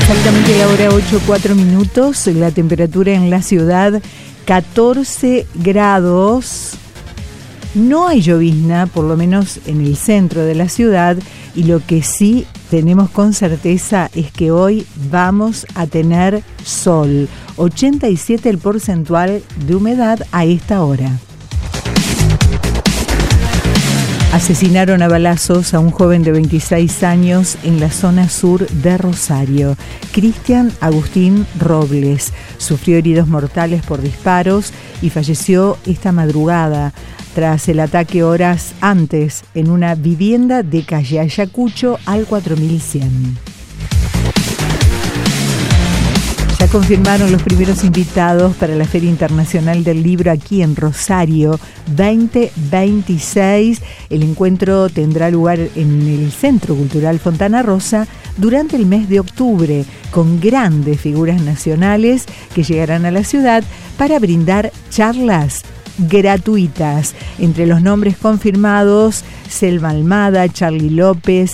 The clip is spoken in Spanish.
Exactamente la hora 8:04, la temperatura en la ciudad 14 grados. No hay llovizna, por lo menos en el centro de la ciudad, y lo que sí tenemos con certeza es que hoy vamos a tener sol. 87 el porcentual de humedad a esta hora. Asesinaron a balazos a un joven de 26 años en la zona sur de Rosario. Cristian Agustín Robles sufrió heridos mortales por disparos y falleció esta madrugada tras el ataque horas antes en una vivienda de calle Ayacucho al 4100. Ya confirmaron los primeros invitados para la Feria Internacional del Libro aquí en Rosario 2026. El encuentro tendrá lugar en el Centro Cultural Fontana Rosa durante el mes de octubre, con grandes figuras nacionales que llegarán a la ciudad para brindar charlas gratuitas. Entre los nombres confirmados, Selma Almada, Charly López,